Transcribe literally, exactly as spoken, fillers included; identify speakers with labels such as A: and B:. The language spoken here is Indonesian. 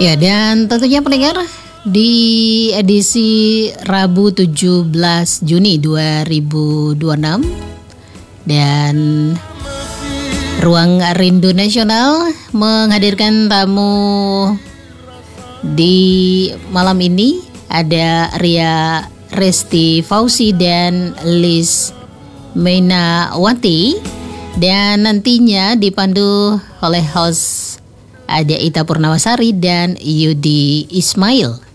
A: Ya, dan tentunya pendengar, di edisi Rabu tujuh belas Juni dua ribu dua puluh enam dan Ruang Rindu Nasional menghadirkan tamu di malam ini. Ada Ria Resti Fauzi dan Liz Mainawati, dan nantinya dipandu oleh host ada Ita Purnawasari dan Yudi Ismail.